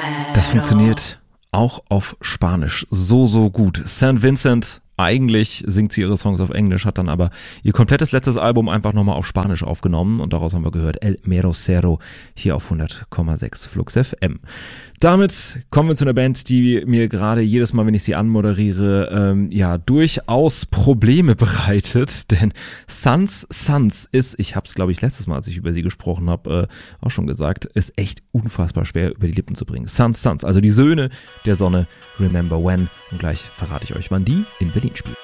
Das funktioniert auch auf Spanisch so gut. St. Vincent, eigentlich singt sie ihre Songs auf Englisch, hat dann aber ihr komplettes letztes Album einfach nochmal auf Spanisch aufgenommen und daraus haben wir gehört El Mero Cero hier auf 100,6 Flux FM. Damit kommen wir zu einer Band, die mir gerade jedes Mal, wenn ich sie anmoderiere, durchaus Probleme bereitet, denn Sons ist, ich habe es glaube ich letztes Mal, als ich über sie gesprochen habe, auch schon gesagt, ist echt unfassbar schwer über die Lippen zu bringen. Sons, also die Söhne der Sonne, Remember When, und gleich verrate ich euch, wann die in Berlin spielen.